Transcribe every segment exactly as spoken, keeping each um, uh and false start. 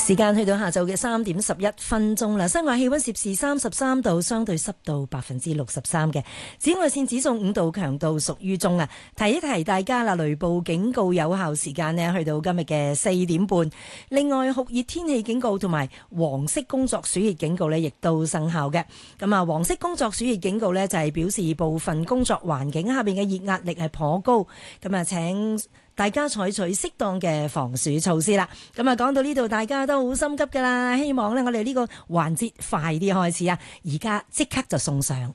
時間去到下晝嘅三點十一分鐘啦，室外氣溫攝氏三十三度，相對濕度百分之六十三嘅，紫外線指數五度，強度屬於中啊。提一提大家啦，雷暴警告有效時間呢去到今日嘅四點半。另外酷熱天氣警告同埋黃色工作暑熱警告呢亦都生效嘅。咁啊，黃色工作暑熱警告呢就係表示部分工作環境下邊嘅熱壓力係頗高，咁啊請大家採取適當嘅防暑措施啦。咁啊，講到呢度，大家都好心急噶啦，希望呢我哋呢個環節快啲開始啊！而家即刻就送上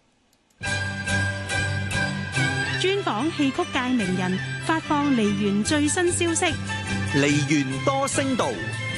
專訪戲曲界名人，發放梨園最新消息。 梨園多聲道。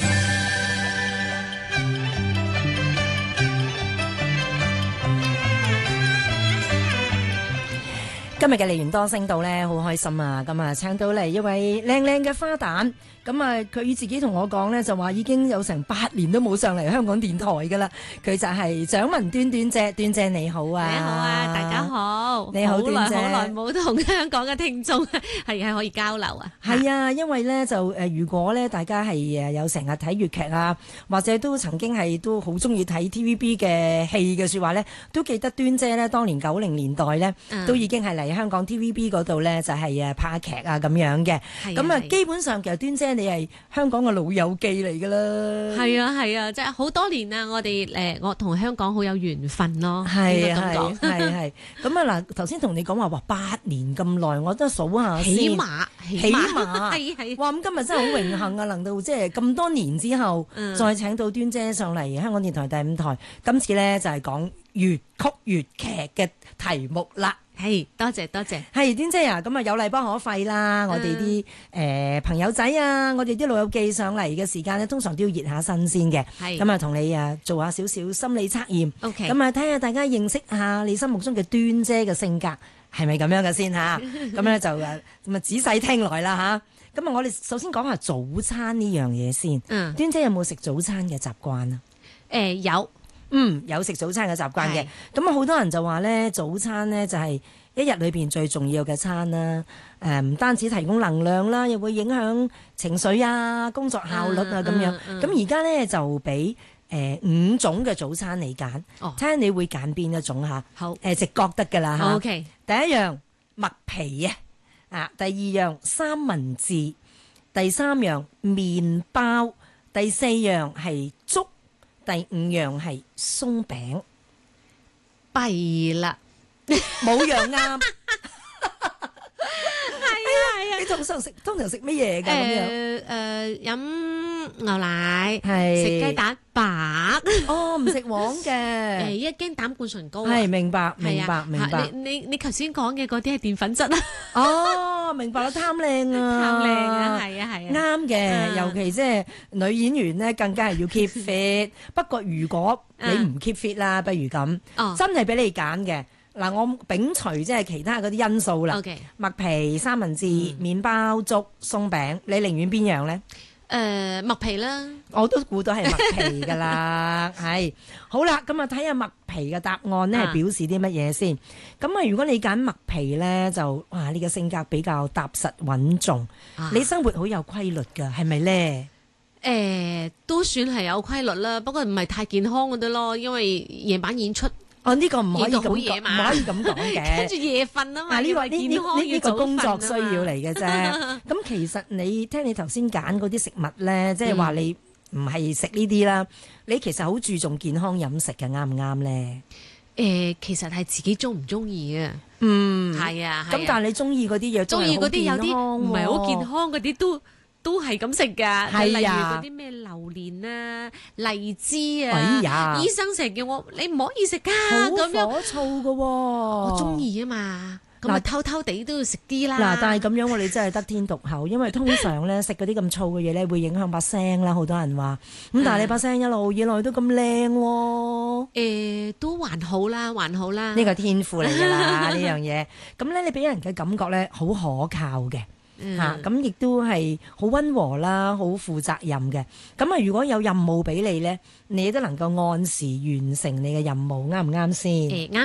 今日嘅梨園多聲道呢，好開心啊！咁啊，請到嚟一位靚靚嘅花旦。咁啊，佢自己同我講呢，就話已經有成八年都冇上嚟香港電台噶啦。佢就係蔣文端端姐，端姐你好啊！ 你好啊，大家好。 你好，端姐。 好耐好耐冇同香港嘅聽眾係係可以交流啊。 係啊，因為呢，就誒，如果呢大家係誒有成日睇粵劇啊，或者都曾經係都好中意睇 T V B 嘅戲嘅說話呢，都記得端姐呢，當年九零年代呢，嗯、都已經係嚟香港 T V B 嗰度呢，就係誒拍劇啊咁樣嘅。咁啊，基本上其實端姐你係香港嘅老友記嚟噶啦， 係啊係啊，即係好多年啦，我哋誒我同香港好有緣分咯， 係啊係係係，咁啊嗱，頭先同你講話話八年咁耐，我都數下先， 起碼起碼係係， 哇咁今日真係好榮幸啊，能到即係咁多年之後， 嗯、 再請到端姐上嚟香港電台第五台，今次咧就係講粵曲粵劇嘅題目啦。 係，多謝多謝。 係端姐啊，咁啊有禮不可廢啦！嗯、我哋啲誒朋友仔啊，我哋啲老友記上嚟嘅時間咧，通常都要熱下身先嘅。係咁啊，同你啊做下少少心理測驗。OK，咁啊睇下大家認識下你心目中嘅端姐嘅性格係咪咁樣嘅先吓？咁咧就誒咁啊仔細聽來啦吓。咁啊，我哋首先講下早餐呢樣嘢先。嗯，端姐有冇食早餐嘅習慣啊？ 誒、呃、有。 嗯，有食早餐嘅習慣嘅，咁啊好多人就話咧，早餐咧就係一日裏邊最重要嘅餐啦。誒、呃，唔單止提供能量啦，又會影響情緒啊、工作效率啊咁、嗯、樣。咁而家咧就俾誒、呃、五種嘅早餐你揀，睇下、哦、你會揀邊一種吓。好，誒、呃、直覺得噶啦吓。O K，第一樣麥皮啊，啊，第二樣三文治，第三樣麵包，第四樣係粥。第五樣係鬆餅， 弊啦， 冇樣啱。 係啊係啊， 你通常食通常食乜嘢㗎？咁樣誒誒飲牛奶， 係食雞蛋白。 哦，唔食黃嘅。誒， 一驚膽固醇高。 係明白明白明白。 你你你頭先講嘅嗰啲係澱粉質啊。 哦，明白啦，貪靚啊， 貪靚啊，係啊係啊。啱嘅，尤其即係女演員咧，更加係要 keep fit。不過如果你唔 keep fit 啦，不如咁，真係俾你揀嘅。嗱，我摒除即係其他嗰啲因素啦。Okay. 麥皮、三文治、嗯、麵包、粥、鬆餅，你寧願邊樣咧？誒、 呃，麥皮啦， 我都估到係麥皮噶啦。係好啦，咁啊睇下麥皮嘅答案咧係表示啲乜嘢先。咁啊，如果你揀麥皮咧，就哇，你嘅性格比較踏實穩重，啊、你生活好有規律噶，係咪咧？ 誒、呃，都算係有規律啦，不過唔係太健康嗰啲咯，因為夜晚演出。 哦，呢、這個唔可以咁講，唔可以咁講嘅。 跟住夜瞓啊嘛， 呢、這個呢呢呢呢個工作需要嚟嘅啫。咁其實你聽你頭先揀嗰啲食物咧，即係話你唔係食呢啲啦，你其實好注重健康飲食嘅，啱唔啱咧？ 誒、呃，其實係自己中唔中意啊。 嗯， 係啊。 咁但係你中意嗰啲嘢，中意嗰啲有啲唔係好健康嗰啲都。都係咁食噶， 係例如嗰啲咩榴蓮啊、荔枝啊，哎呀，醫生成日叫我你唔可以食噶，咁樣好火燥噶， 我中意啊嘛，咁啊偷偷地都要食啲啦。 嗱，但係咁樣我哋真係得天獨厚，因為通常咧食嗰啲咁燥嘅嘢咧會影響把聲啦，好多人話。咁但係你把聲一路以來都咁靚， 誒，都還好啦，還好啦。 呢個天賦嚟噶啦呢樣嘢，咁咧你俾人嘅感覺咧好可靠嘅。吓，咁亦都係好溫和啦，好負責任嘅。咁啊，如果有任務俾你咧，你都能夠按時完成你嘅任務，啱唔啱先？ 誒，啱嘅。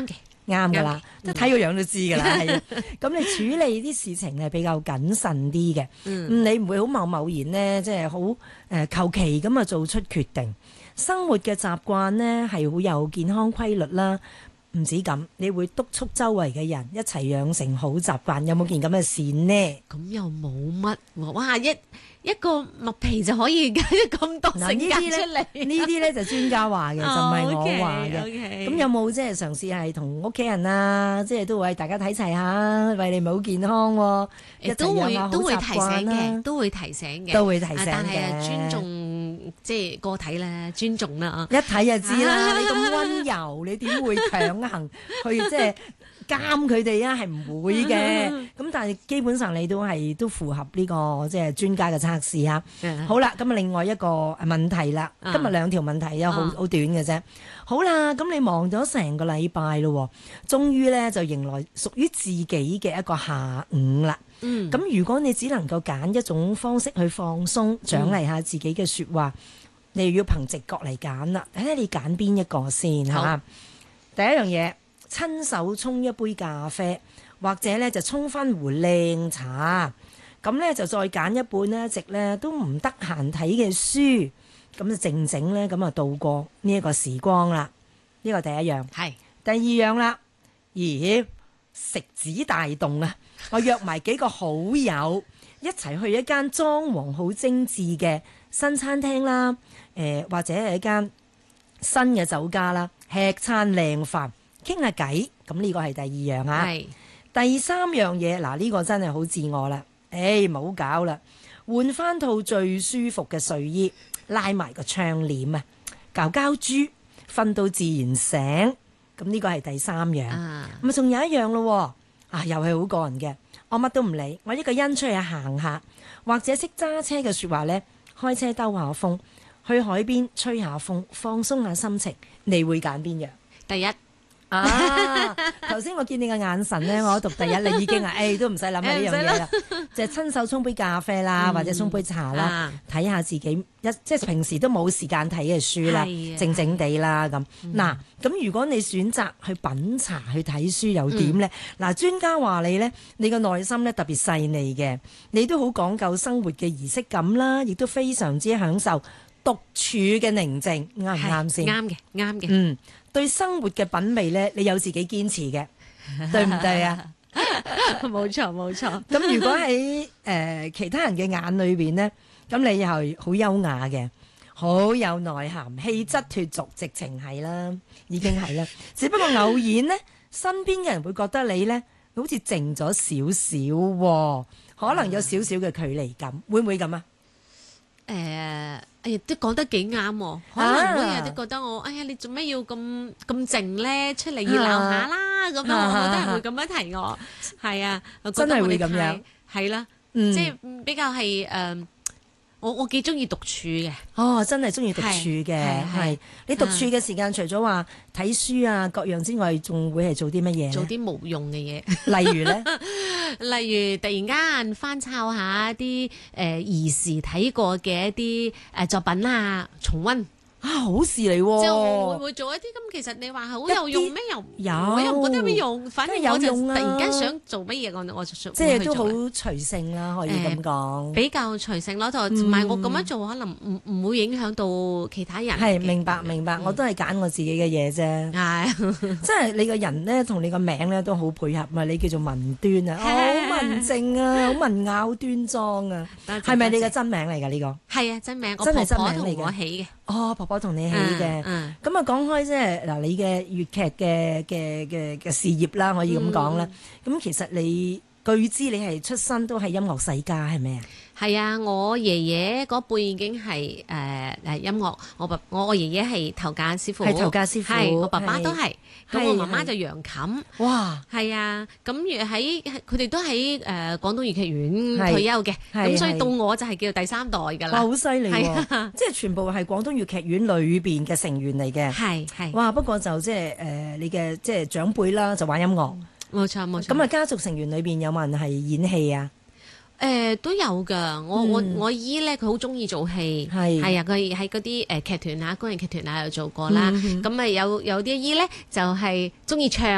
啱噶啦， 啱嘅即係睇個樣都知噶啦。係啊，咁你處理啲事情係比較謹慎啲嘅， 嗯你唔會好貿貿然呢，即係好誒求其咁啊做出決定。生活嘅習慣呢係好有健康規律啦。唔止咁，你會督促周圍嘅人一齊養成好習慣，有冇件咁嘅事呢？ 咁又冇乜喎，哇！一一個麥皮就可以咁多性格出嚟， 呢啲咧就專家話嘅，就唔係我話嘅。 嘅咁有冇即係嘗試係同屋企人啊，即係都為大家睇齊下，為你咪好健康喎，一齊都會養下好都會提醒習慣啦嘅，都會提醒嘅， 都會提醒嘅。 但係啊，尊重即係個體啦，尊重啦。 一睇就知啦，你咁温柔，你點會強行去即係監佢哋啊？係唔會嘅。咁但係基本上你都係都符合呢個即係專家嘅測試啊。好啦，咁啊另外一個問題啦， 啊今日兩條問題又好好短嘅啫。好啦，咁你忙咗成個禮拜咯，終於咧就迎來屬於自己嘅一個下午啦。 嗯， 咁如果你只能夠揀一種方式去放鬆，獎勵下自己嘅說話，你又要憑直覺嚟揀啦。睇下你揀邊一個先嚇。第一樣嘢，親手沖一杯咖啡，或者咧就沖翻壺靚茶，咁咧就再揀一本呢，一直咧都唔得閒睇嘅書，咁就靜靜咧咁啊度過呢一個時光啦。呢個第一樣。 係第二樣啦，咦，食指大動啊！我約埋幾個好友一齊去一間裝潢好精緻嘅新餐廳啦，誒、呃、或者係一間新嘅酒家啦，吃餐靚飯，傾下偈。咁呢個係第二樣啊。 係第三樣嘢，嗱、這、呢個真係好自我啦。誒唔好搞啦，換翻套最舒服嘅睡衣，拉埋個窗簾啊，搞膠豬，瞓到自然醒。咁呢個係第三樣。 啊， 咁啊，仲有一樣咯，啊，又係好個人嘅。我乜都唔理，我一個人出去行下，或者識揸車嘅說話呢，開車兜下風，去海邊吹下風，放鬆下心情。你會揀邊樣？ 第一。 啊！頭先我見你嘅眼神咧，我讀第一你已經啊，誒都唔使諗下呢樣嘢啦，就係親手沖杯咖啡啦， 嗯或者沖杯茶啦啊， 睇下自己一即係平時都冇時間睇嘅書啦， 係啊靜靜地啦咁。嗱，咁如果你選擇去品茶去睇書又點咧？嗱，專家話你咧，你個內心咧特別細膩嘅，你都好講究生活嘅儀式感啦，亦都非常之享受獨處嘅寧靜，啱唔啱先？ 啱嘅，啱嘅。 嗯。對生活嘅品味咧，你有自己堅持嘅，對唔對啊？ 冇錯冇錯。 咁如果喺誒、呃、其他人嘅眼裏邊咧，咁你又係好優雅嘅，好有內涵，氣質脫俗，直情係啦，已經係啦。只不過偶然咧，身邊嘅人會覺得你咧好似靜咗少少，可能有少少嘅距離感，會唔會咁啊？ 誒、哎呀，都講得幾啱喎，可能每日都覺得我，哎呀，你做咩要咁咁靜咧？出嚟熱鬧下啦，咁樣我都係會咁樣提我，係啊，我覺得真係會我哋咁樣， 係啦， 嗯即係比較係誒，我我幾中意獨處嘅。 哦，真係中意獨處嘅， 係係係你獨處嘅時間，除咗話睇書啊各樣之外，仲會係做啲乜嘢？ 做啲無用嘅嘢， 例如咧， 例如突然間翻抄下一啲誒兒時睇過嘅一啲誒作品啊，重温。 啊，好事嚟喎！ 即係我會唔會做一啲咁？其實你話係好有用咩？又有我又唔覺得有咩用。反正我就突梗係有用啊然間想做乜嘢，我我就想即係都好會去做啦隨性啦，可以咁講。 比較隨性咯，就唔係我咁樣做，可能唔唔會影響到其他人嘅。 係明白明白，我都係揀我自己嘅嘢啫。 係即係你個人咧，同你個名咧都好配合啊！你叫做文端啊，好文靜啊，好文雅端莊啊，係咪你嘅真名嚟㗎？呢個係啊，真名，我真係婆婆同真名嚟嘅我起嘅。 哦，婆婆同你起嘅。 嗯咁啊，講開即係嗱，你嘅粵劇嘅嘅嘅嘅事業啦，可以咁講啦。咁、其實你據知你係出身都係音樂世家，係咪啊？ 係啊，我爺爺嗰輩已經係誒誒音樂，我爸我我爺爺係頭架師傅， 係頭架師傅係我爸爸都係，咁係我媽媽係就揚琴。 哇！ 係啊，咁如喺佢哋都喺誒、呃、廣東粵劇院係退休嘅， 係咁所以係到我就係叫做第三代㗎哇， 啦。 好犀利係喎！ 啊即係全部係廣東粵劇院裏邊嘅成員嚟嘅。 係係， 哇！不過就即係誒你嘅即係長輩啦，就玩音樂。 冇錯冇錯。 咁啊，家族成員裏邊有冇人係演戲啊？ 誒、呃、都有㗎，我、 嗯我我姨咧佢好中意做戲， 係係啊，佢喺嗰啲誒劇團啊、工人劇團啊有做過啦。 嗯咁啊、有有啲姨咧就係中意唱，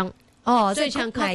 哦，即係所以唱曲藝